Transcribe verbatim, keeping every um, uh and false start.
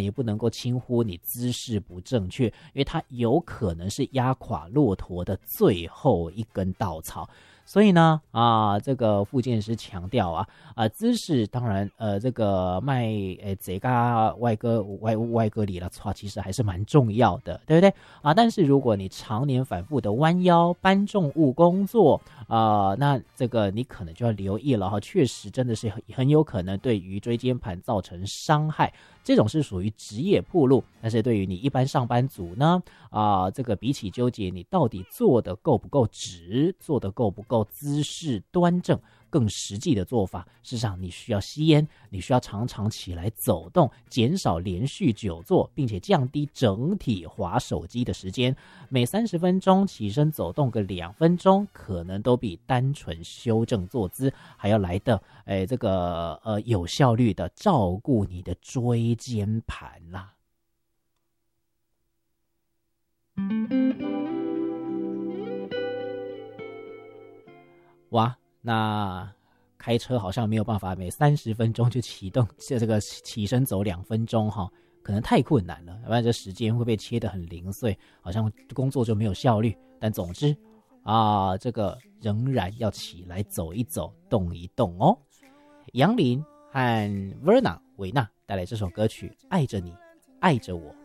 也不能够轻忽你姿势不正确，因为它有可能是压垮骆驼的最后一根稻草。所以呢，啊，这个复健师强调啊，啊，姿势当然，呃，这个卖，诶，这个外割外外割里了，错，其实还是蛮重要的，对不对啊？但是如果你常年反复的弯腰搬重物工作，啊、呃，那这个你可能就要留意了哈，确实真的是很很有可能对于椎间盘造成伤害。这种是属于职业暴露，但是对于你一般上班族呢，啊、呃，这个比起纠结你到底做的够不够直，做的够不够姿势端正，更实际的做法，事实上你需要吸烟，你需要常常起来走动，减少连续久坐，并且降低整体滑手机的时间，每三十分钟起身走动个两分钟，可能都比单纯修正坐姿还要来的，哎，这个呃有效率的照顾你的椎间盘啦。哇，那开车好像没有办法每三十分钟就启动这个起身走两分钟哈，可能太困难了，要不然这时间会被切得很零碎，好像工作就没有效率。但总之啊，这个仍然要起来走一走，动一动哦。杨林和 Verna 维娜带来这首歌曲《爱着你，爱着我》。